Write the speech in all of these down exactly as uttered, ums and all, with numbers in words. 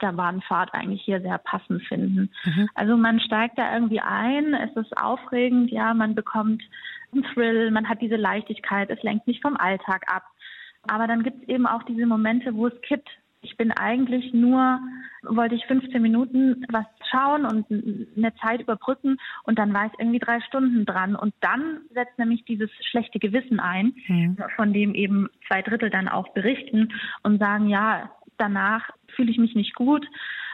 Achterbahnfahrt eigentlich hier sehr passend finden. Mhm. Also man steigt da irgendwie ein, es ist aufregend, ja, man bekommt einen Thrill, man hat diese Leichtigkeit, es lenkt nicht vom Alltag ab. Aber dann gibt es eben auch diese Momente, wo es kippt. Ich bin eigentlich nur, wollte ich fünfzehn Minuten was schauen und eine Zeit überbrücken und dann war ich irgendwie drei Stunden dran. Und dann setzt nämlich dieses schlechte Gewissen ein, mhm. von dem eben zwei Drittel dann auch berichten und sagen, ja, danach fühle ich mich nicht gut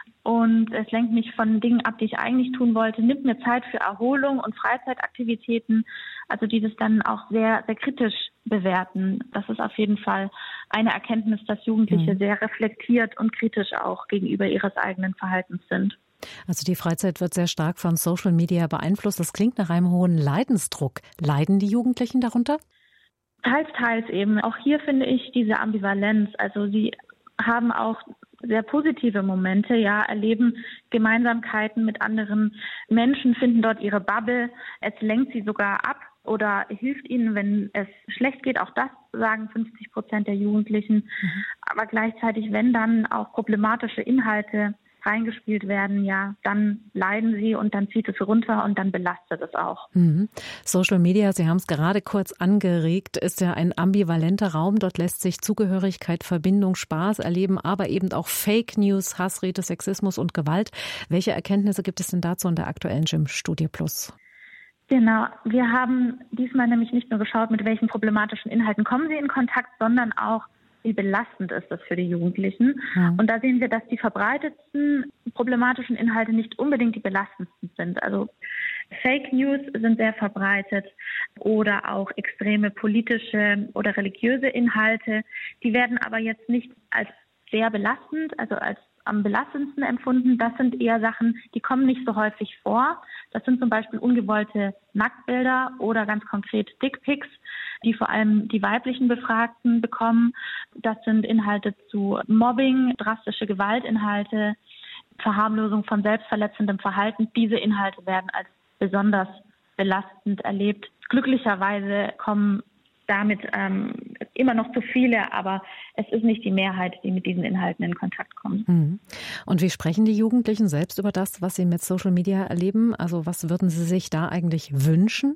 und es lenkt mich von Dingen ab, die ich eigentlich tun wollte, nimmt mir Zeit für Erholung und Freizeitaktivitäten, also die das dann auch sehr, sehr kritisch bewerten. Das ist auf jeden Fall eine Erkenntnis, dass Jugendliche mhm. sehr reflektiert und kritisch auch gegenüber ihres eigenen Verhaltens sind. Also die Freizeit wird sehr stark von Social Media beeinflusst. Das klingt nach einem hohen Leidensdruck. Leiden die Jugendlichen darunter? Teils, teils eben. Auch hier finde ich diese Ambivalenz. Also sie haben auch sehr positive Momente, ja, erleben Gemeinsamkeiten mit anderen Menschen, finden dort ihre Bubble. Es lenkt sie sogar ab oder hilft ihnen, wenn es schlecht geht. Auch das sagen fünfzig Prozent der Jugendlichen. Mhm. Aber gleichzeitig, wenn dann auch problematische Inhalte reingespielt werden, ja, dann leiden sie und dann zieht es runter und dann belastet es auch. Mhm. Social Media, Sie haben es gerade kurz angeregt, ist ja ein ambivalenter Raum. Dort lässt sich Zugehörigkeit, Verbindung, Spaß erleben, aber eben auch Fake News, Hassrede, Sexismus und Gewalt. Welche Erkenntnisse gibt es denn dazu in der aktuellen Gym-Studie Plus? Genau, wir haben diesmal nämlich nicht nur geschaut, mit welchen problematischen Inhalten kommen sie in Kontakt, sondern auch, wie belastend ist das für die Jugendlichen. Ja. Und da sehen wir, dass die verbreitetsten problematischen Inhalte nicht unbedingt die belastendsten sind. Also Fake News sind sehr verbreitet oder auch extreme politische oder religiöse Inhalte. Die werden aber jetzt nicht als sehr belastend, also als am belastendsten empfunden. Das sind eher Sachen, die kommen nicht so häufig vor. Das sind zum Beispiel ungewollte Nacktbilder oder ganz konkret Dickpics, die vor allem die weiblichen Befragten bekommen. Das sind Inhalte zu Mobbing, drastische Gewaltinhalte, Verharmlosung von selbstverletzendem Verhalten. Diese Inhalte werden als besonders belastend erlebt. Glücklicherweise kommen damit ähm, immer noch zu viele, aber es ist nicht die Mehrheit, die mit diesen Inhalten in Kontakt kommt. Mhm. Und wie sprechen die Jugendlichen selbst über das, was sie mit Social Media erleben? Also was würden sie sich da eigentlich wünschen?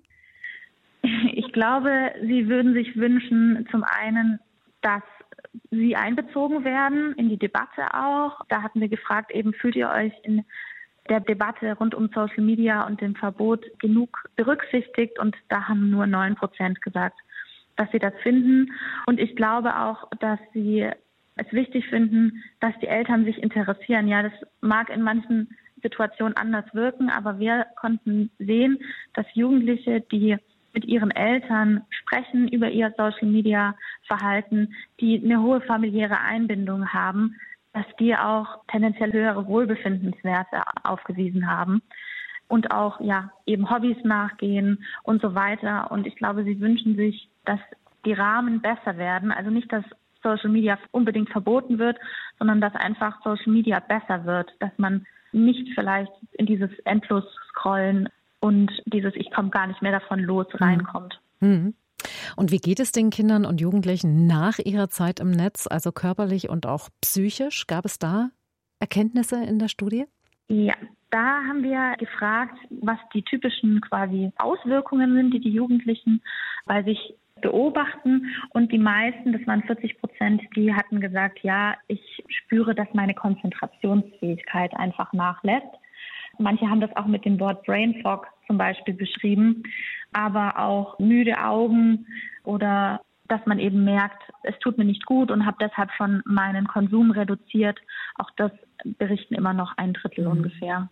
Ich glaube, sie würden sich wünschen, zum einen, dass sie einbezogen werden in die Debatte auch. Da hatten wir gefragt, eben fühlt ihr euch in der Debatte rund um Social Media und dem Verbot genug berücksichtigt? Und da haben nur neun Prozent gesagt, dass sie das finden. Und ich glaube auch, dass sie es wichtig finden, dass die Eltern sich interessieren. Ja, das mag in manchen Situationen anders wirken, aber wir konnten sehen, dass Jugendliche, die mit ihren Eltern sprechen über ihr Social-Media-Verhalten, die eine hohe familiäre Einbindung haben, dass die auch tendenziell höhere Wohlbefindenswerte aufgewiesen haben und auch ja eben Hobbys nachgehen und so weiter. Und ich glaube, sie wünschen sich, dass die Rahmen besser werden. Also nicht, dass Social Media unbedingt verboten wird, sondern dass einfach Social Media besser wird, dass man nicht vielleicht in dieses endlos Scrollen und dieses Ich komme gar nicht mehr davon los reinkommt. Mhm. Und wie geht es den Kindern und Jugendlichen nach ihrer Zeit im Netz, also körperlich und auch psychisch? Gab es da Erkenntnisse in der Studie? Ja, da haben wir gefragt, was die typischen quasi Auswirkungen sind, die die Jugendlichen bei sich beobachten. Und die meisten, das waren vierzig Prozent, die hatten gesagt, ja, ich spüre, dass meine Konzentrationsfähigkeit einfach nachlässt. Manche haben das auch mit dem Wort Brain Fog zum Beispiel beschrieben, aber auch müde Augen oder dass man eben merkt, es tut mir nicht gut und habe deshalb schon meinen Konsum reduziert. Auch das berichten immer noch ein Drittel mhm. ungefähr.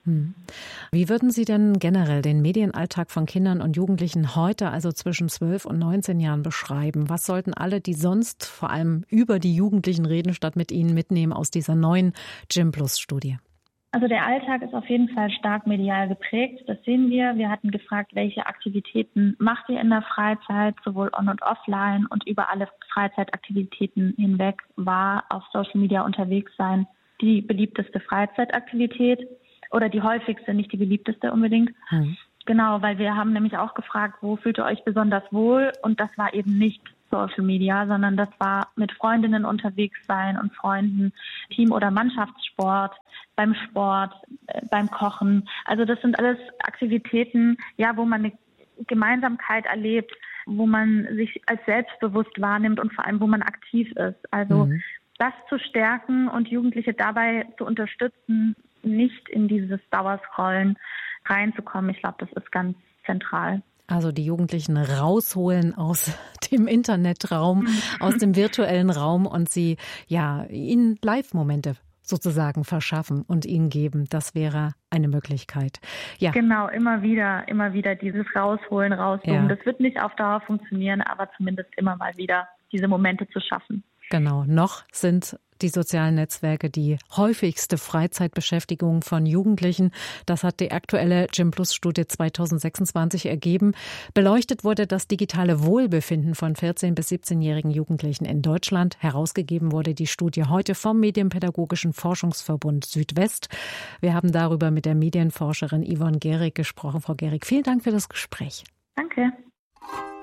Wie würden Sie denn generell den Medienalltag von Kindern und Jugendlichen heute, also zwischen zwölf und neunzehn Jahren, beschreiben? Was sollten alle, die sonst vor allem über die Jugendlichen reden, statt mit ihnen mitnehmen aus dieser neuen Gym Plus Studie? Also der Alltag ist auf jeden Fall stark medial geprägt. Das sehen wir. Wir hatten gefragt, welche Aktivitäten macht ihr in der Freizeit, sowohl on- und offline, und über alle Freizeitaktivitäten hinweg war auf Social Media unterwegs sein die beliebteste Freizeitaktivität oder die häufigste, nicht die beliebteste unbedingt. Mhm. Genau, weil wir haben nämlich auch gefragt, wo fühlt ihr euch besonders wohl? Und das war eben nicht Social Media, sondern das war mit Freundinnen unterwegs sein und Freunden, Team- oder Mannschaftssport, beim Sport, äh, beim Kochen. Also das sind alles Aktivitäten, ja, wo man eine Gemeinsamkeit erlebt, wo man sich als selbstbewusst wahrnimmt und vor allem, wo man aktiv ist. Also mhm. das zu stärken und Jugendliche dabei zu unterstützen, nicht in dieses Dauerscrollen reinzukommen. Ich glaube, das ist ganz zentral. Also die Jugendlichen rausholen aus dem Internetraum, aus dem virtuellen Raum und sie ja ihnen Live-Momente sozusagen verschaffen und ihnen geben. Das wäre eine Möglichkeit. Ja. Genau, immer wieder, immer wieder dieses Rausholen, Rauszoomen. Ja. Das wird nicht auf Dauer funktionieren, aber zumindest immer mal wieder diese Momente zu schaffen. Genau, noch sind die sozialen Netzwerke die häufigste Freizeitbeschäftigung von Jugendlichen. Das hat die aktuelle Gym Plus Studie zweitausendsechsundzwanzig ergeben. Beleuchtet wurde das digitale Wohlbefinden von vierzehn- bis siebzehnjährigen Jugendlichen in Deutschland. Herausgegeben wurde die Studie heute vom Medienpädagogischen Forschungsverbund Südwest. Wir haben darüber mit der Medienforscherin Yvonne Gehrig gesprochen. Frau Gehrig, vielen Dank für das Gespräch. Danke.